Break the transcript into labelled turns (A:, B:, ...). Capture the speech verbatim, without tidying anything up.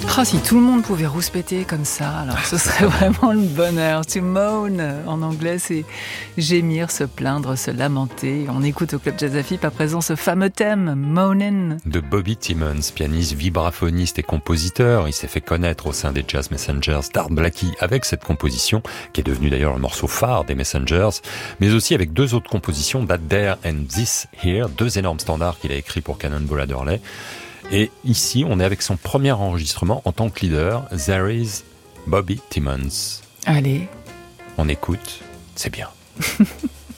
A: Oh, si tout le monde pouvait rouspéter comme ça, alors ce serait vraiment le bonheur. To moan, en anglais, c'est gémir, se plaindre, se lamenter. On écoute au Club Jazz à F I P à présent ce fameux thème, Moanin'.
B: De Bobby Timmons, pianiste, vibraphoniste et compositeur. Il s'est fait connaître au sein des Jazz Messengers d'Art Blakey avec cette composition, qui est devenue d'ailleurs le morceau phare des Messengers, mais aussi avec deux autres compositions, That There and This Here, deux énormes standards qu'il a écrits pour Cannonball Adderley. Et ici, on est avec son premier enregistrement en tant que leader, There is Bobby Timmons.
A: Allez.
B: On écoute, c'est bien.